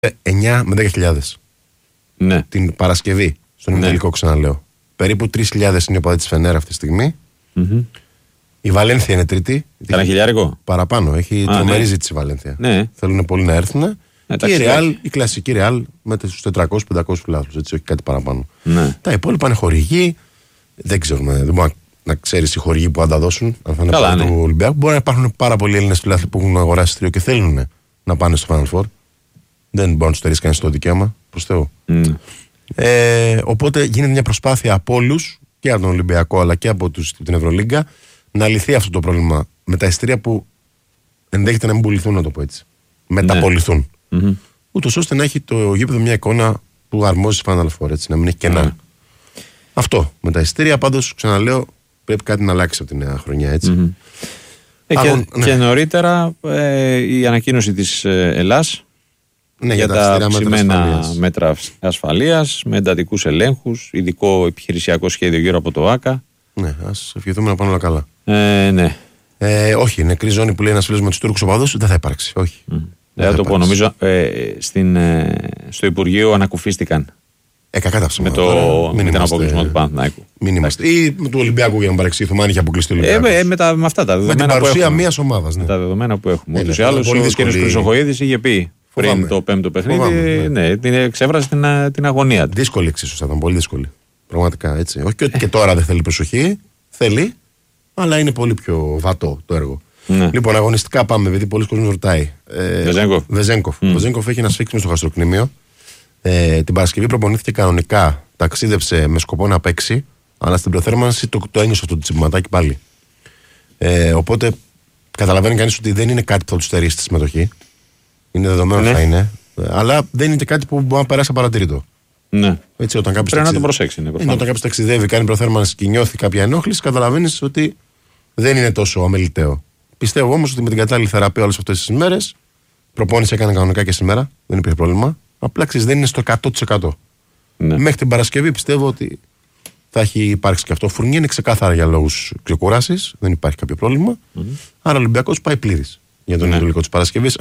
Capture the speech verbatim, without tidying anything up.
εννιά με δέκα χιλιάδες. Ναι. Την Παρασκευή, στον ημιτελικό, ναι. Ξαναλέω. Περίπου τρεις χιλιάδες είναι οι οπαδοί της Φενέρα αυτή τη στιγμή. Mm-hmm. Η Βαλένθια είναι τρίτη. Κάνα χιλιάρικο. Παραπάνω. Έχει τρομερή ναι. ζήτηση η Βαλένθια. Ναι. Θέλουν πολύ να έρθουν. Ναι, και η Ρεάλ, η κλασική Ρεάλ με τους τετρακόσιους πεντακόσιους φιλάθλους. Έτσι, όχι κάτι παραπάνω. Ναι. Τα υπόλοιπα είναι χορηγοί. Δεν ξέρουμε. Δεν μπορεί να ξέρει οι χορηγοί που θα τα δώσουν. Αν θα είναι καλά, ναι. του Ολυμπιακού. Μπορεί να υπάρχουν πάρα πολλοί Έλληνες φιλάθλοι που έχουν αγοράσει τρίο και θέλουν να πάνε στο Final Four. Δεν μπορεί να του στερήσει κανείς το δικαίωμα. Προς Θεού. Mm. Ε, οπότε γίνεται μια προσπάθεια από όλους, και από τον Ολυμπιακό αλλά και από τους, την Ευρωλίγκα, να λυθεί αυτό το πρόβλημα με τα εισιτήρια που ενδέχεται να μην πουληθούν, να το πω έτσι. Μεταποληθούν. Mm-hmm. Ούτως ώστε να έχει το γήπεδο μια εικόνα που αρμόζει Final Four, έτσι, να μην έχει κενά. Mm. Αυτό. Με τα εισιτήρια, πάντως, ξαναλέω, πρέπει κάτι να αλλάξει από τη νέα χρονιά, έτσι. Mm-hmm. Ε, Άγων, και, ναι. και νωρίτερα ε, η ανακοίνωση της ε, Ελλάς. Ναι, για, για τα, τα ψημένα μέτρα ασφαλείας, με εντατικούς ελέγχους, ειδικό επιχειρησιακό σχέδιο γύρω από το ΆΚΑ. Ναι, ας ευχηθούμε να πάνε όλα καλά. Ε, ναι. Ε, όχι, νεκρή ζώνη που λέει ένας φίλος με τους Τούρκους οπαδούς δεν θα υπάρξει. Όχι. Mm. Δεν, δεν θα το πω. Νομίζω ε, στην, ε, στο Υπουργείο ανακουφίστηκαν. Ε, κακά τα ψέματα. Με, το, με τον αποκλεισμό του Παναθηναϊκού. Μην είμαστε. Ή με του Ολυμπιακού, για να παρεξηγηθούμε, αν είχε αποκλειστεί ο Ολυμπιακός. Ε, με, τα, με αυτά τα δεδομένα. Με την παρουσία μιας ομάδας. Ναι. Με τα δεδομένα που έχουμε. Ούτως ή άλλως ο κ. Χρυσοχοΐδης είχε πει. Φοβάμαι. Πριν το πέμπτο παιχνίδι, Φοβάμαι, ναι. ναι, την εξέφρασε την, την αγωνία του. Δύσκολη εξίσου, θα ήταν πολύ δύσκολη. Πραγματικά έτσι. Όχι και ότι και τώρα δεν θέλει προσοχή, θέλει, αλλά είναι πολύ πιο βατό το έργο. Ναι. Λοιπόν, αγωνιστικά πάμε, επειδή πολλοί κόσμοι ρωτάει. Ε, Βεζέγκοφ. Βεζέγκοφ. Mm. Βεζέγκοφ έχει ένα σφίξιμο στο γαστροκνήμιο. Ε, την Παρασκευή προπονήθηκε κανονικά, ταξίδεψε με σκοπό να παίξει, αλλά στην προθέρμανση το, το ένιωσε αυτό το τσιμπηματάκι πάλι. Ε, οπότε καταλαβαίνει κανείς ότι δεν είναι κάτι που θα του στερήσει τη συμμετοχή. Είναι δεδομένο ναι. θα είναι. Αλλά δεν είναι κάτι που μπορεί να περάσει απαρατήρητο. Ναι. Έτσι, όταν Πρέπει ταξιδε... να το προσέξει. Είναι, είναι, όταν κάποιο ταξιδεύει, κάνει προθέρμανση και νιώθει κάποια ενόχληση, καταλαβαίνει ότι δεν είναι τόσο αμεληταίο. Πιστεύω όμως ότι με την κατάλληλη θεραπεία όλες αυτές τις μέρες, προπόνηση έκανε κανονικά και σήμερα, δεν υπήρχε πρόβλημα. Απλά ξέρεις, δεν είναι στο εκατό τοις εκατό. Ναι. Μέχρι την Παρασκευή πιστεύω ότι θα έχει υπάρξει και αυτό. Φουρνιέ είναι ξεκάθαρα για λόγους ξεκουράσης, δεν υπάρχει κάποιο πρόβλημα. Mm-hmm. Άρα ο Ολυμπιακός πάει πλήρης για τον Ινδουλικό της Παρασκευής.